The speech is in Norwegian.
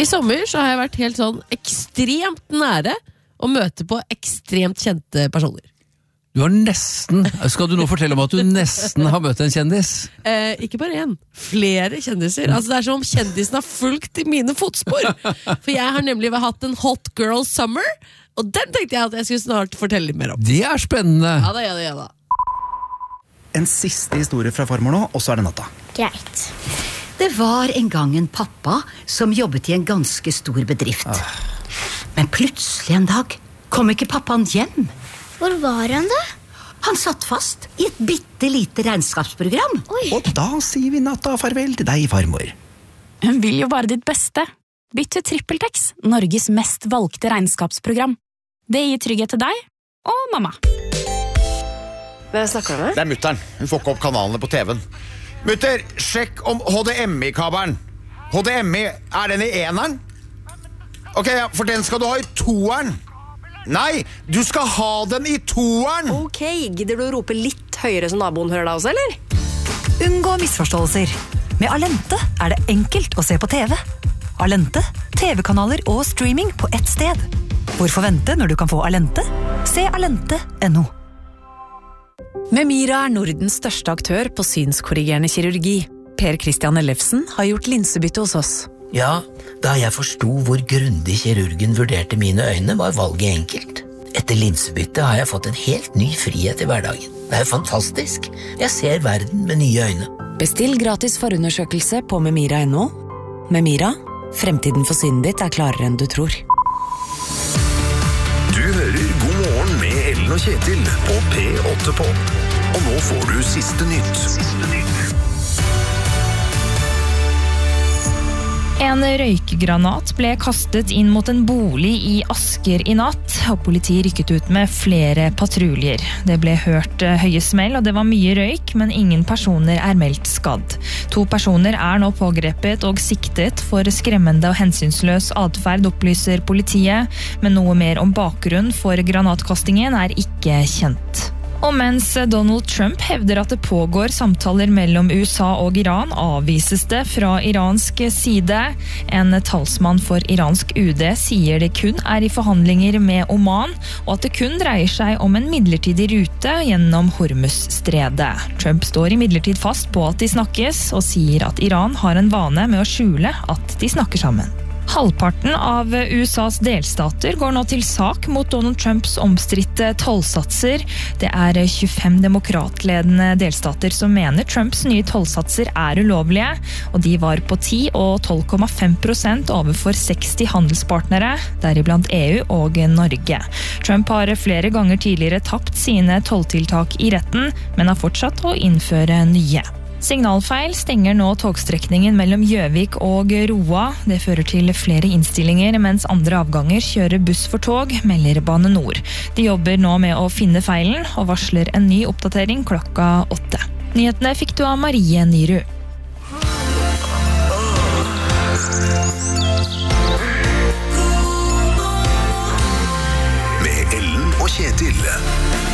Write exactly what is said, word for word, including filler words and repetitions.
I sommer så har jeg vært helt sånn ekstremt nære å møte på ekstremt kjente personer. Du har nesten, skal du nå fortelle om at du nesten har møtt en kjendis? Eh, ikke bare en, flere kjendiser. Altså det er som om kjendisen har fulgt i mine fotspor. For jeg har nemlig hatt en hot girl summer, og den tenkte jeg at jeg skulle snart fortelle litt mer om. Det er spennende. Ja da, ja da, ja da. En siste historie fra farmor nå, og så er det natta. Greit. Det var en gang en pappa som jobbet i en ganske stor bedrift. Ah. Men plutselig en dag kom ikke pappaen hjem. Hvor var han da? Han satt fast i et bittelite regnskapsprogram. Oi. Og da sier vi natta farvel til deg, farmor. Hun vil jo bare ditt beste. Bytt til TrippelTex, Norges mest valgte regnskapsprogram. Det gir trygghet til deg og mamma. Hvem snakker du med? Det er mutteren. Hun får ikke opp kanalene på T V-en. Mutter, sjekk om H D M I-kabelen. H D M I, er den i eneren? Ok, ja, for den skal du ha i toeren. Nei, du skal ha den i toeren. Ok, gidder du å rope litt høyere så naboen hører deg også, eller? Unngå misforståelser. Med Alente er det enkelt å se på T V. Alente, T V-kanaler og streaming på ett sted. Hvorfor vente når du kan få Alente? Se alente punktum no. Memira er Nordens største aktør på synskorrigerende kirurgi. Per Christian Ellefsen har gjort linsebytte hos oss. Ja, da jeg forstod hvor grundig kirurgen vurderte mine øyne, var valget enkelt. Etter linsebytte har jeg fått en helt ny frihet i hverdagen. Det er fantastisk. Jeg ser verden med nye øyne. Bestill gratis forundersøkelse på memira punktum no. Memira, fremtiden for synet ditt er klarere enn du tror. Du hører God morgen med Ellen og Kjetil på P åtte på. Og nå får du siste nytt. Siste nytt. En røykgranat ble kastet inn mot en bolig i Asker i natt, og politiet rykket ut med flere patruljer. Det ble hørt høye smell, og det var mye røyk, men ingen personer er meldt skadd. To personer er nå pågrepet og siktet for skremmende og hensynsløs adferd, opplyser politiet, men noe mer om bakgrunn for granatkastingen er ikke kjent. Og mens Donald Trump hevder at det pågår samtaler mellom U S A og Iran, avvises det fra iransk side. En talsmann for iransk U D sier det kun er i forhandlinger med Oman, og at det kun dreier seg om en midlertidig rute gjennom Hormuz-stredet. Trump står imidlertid fast på at de snakkes, og sier at Iran har en vane med å skjule at de snakker sammen. Halvparten av U S As delstater går nå til sak mot Donald Trumps omstridte tollsatser. Det er tjuefem demokratledende delstater som mener Trumps nye tollsatser er ulovlige, og de var på ti og tolv komma fem prosent overfor seksti handelspartnere, deriblant E U og Norge. Trump har flere ganger tidligere tapt sine tolltiltak i retten, men har fortsatt å innføre nye. Signalfeil stenger nå togstrekningen mellom Gjøvik og Roa. Det fører til flere innstillinger, mens andre avganger kjører buss for tog, melder Bane Nor. De jobber nå med å finne feilen, og varsler en ny oppdatering klokka åtte. Nyhetene fikk du av Marie Nyrud. Med Ellen og Kjetil.